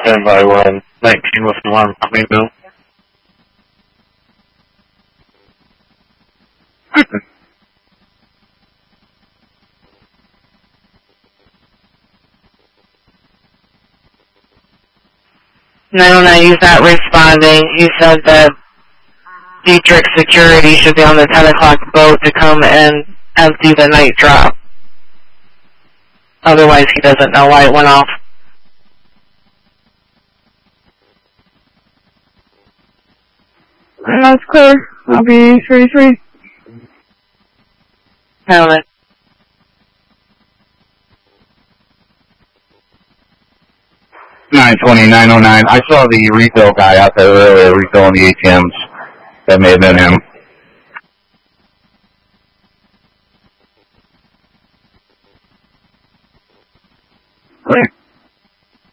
Standby 119 with alarm coming bill. 909, he's not responding. He said that Dietrich Security should be on the 10 o'clock boat to come and empty the night drop. Otherwise, he doesn't know why it went off. That's clear. I'll be 33. Helmet. $920-909. I saw the refill guy out there earlier refilling the ATMs. That may have been him.